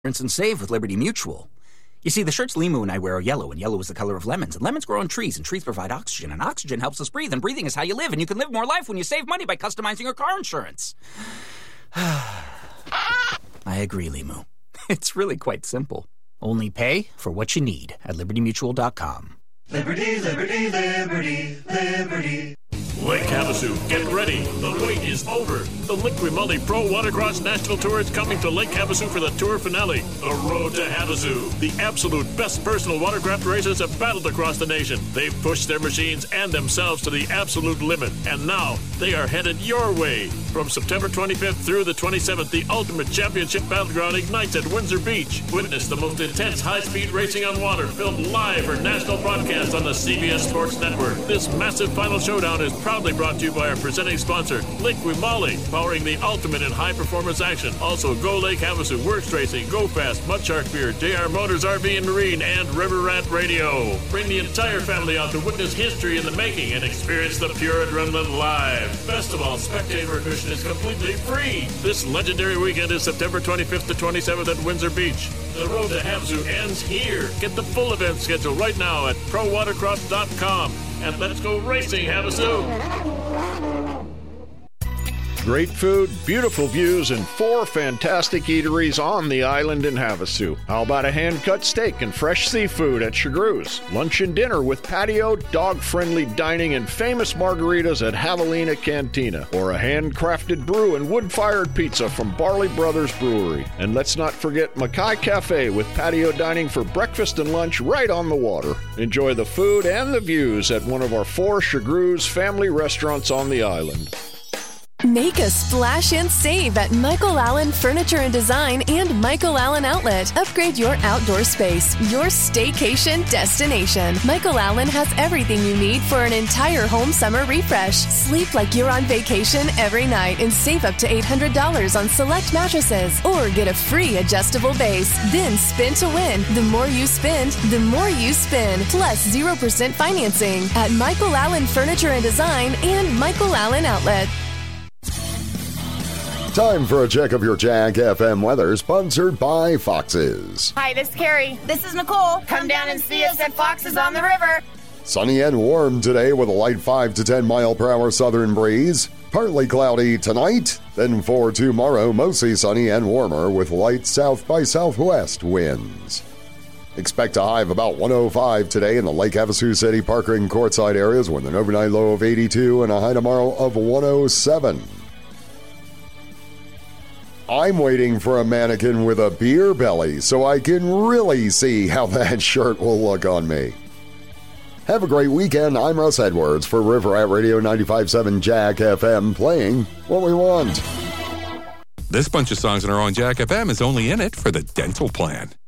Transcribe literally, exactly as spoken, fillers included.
and save with Liberty Mutual. You see, the shirts Limu and I wear are yellow, and yellow is the color of lemons, and lemons grow on trees, and trees provide oxygen, and oxygen helps us breathe, and breathing is how you live, and you can live more life when you save money by customizing your car insurance. I agree, Limu. It's really quite simple. Only pay for what you need at liberty mutual dot com. Liberty, liberty, liberty, liberty. Lake Havasu, get ready. The wait is over. The Lake Grimaldi Pro Watercross National Tour is coming to Lake Havasu for the tour finale. The Road to Havasu. The absolute best personal watercraft racers have battled across the nation. They've pushed their machines and themselves to the absolute limit. And now they are headed your way. From September twenty-fifth through the twenty-seventh, the Ultimate Championship Battleground ignites at Windsor Beach. Witness the most intense high-speed racing on water, filmed live for national broadcast on the C B S Sports Network. This massive final showdown is proudly brought to you by our presenting sponsor, Lake Grimaldi, powering the ultimate in high-performance action. Also, Go Lake Havasu, Works Racing, Go Fast, Mudshark Beer, J R Motors R V and Marine, and River Rat Radio. Bring the entire family out to witness history in the making and experience the pure adrenaline live. Best of all, spectator admission is completely free. This legendary weekend is September twenty-fifth to twenty-seventh at Windsor Beach. The Road to Havasu ends here. Get the full event schedule right now at pro watercross dot com. And let's go racing, Havasu! Great food, beautiful views, and four fantastic eateries on the island in Havasu. How about a hand-cut steak and fresh seafood at Chagru's? Lunch and dinner with patio, dog-friendly dining, and famous margaritas at Javelina Cantina. Or a handcrafted brew and wood-fired pizza from Barley Brothers Brewery. And let's not forget Mackay Cafe with patio dining for breakfast and lunch right on the water. Enjoy the food and the views at one of our four Chagru's family restaurants on the island. Make a splash and save at Michael Allen Furniture and Design and Michael Allen Outlet. Upgrade your outdoor space, your staycation destination. Michael Allen has everything you need for an entire home summer refresh. Sleep like you're on vacation every night and save up to eight hundred dollars on select mattresses or get a free adjustable base. Then spin to win. The more you spend, the more you spin. Plus zero percent financing at Michael Allen Furniture and Design and Michael Allen Outlet. Time for a check of your Jack F M weather, sponsored by Fox's. Hi, this is Carrie. This is Nicole. Come down and see us at Fox's on the river. Sunny and warm today with a light five to ten mile per hour southern breeze. Partly cloudy tonight, then for tomorrow, mostly sunny and warmer with light south by southwest winds. Expect a high of about one oh five today in the Lake Havasu City, Parker, and Courtside areas with an overnight low of eighty-two and a high tomorrow of one oh seven. I'm waiting for a mannequin with a beer belly so I can really see how that shirt will look on me. Have a great weekend. I'm Russ Edwards for River Rat Radio ninety-five point seven Jack F M, playing what we want. This bunch of songs that are on Jack F M is only in it for the dental plan.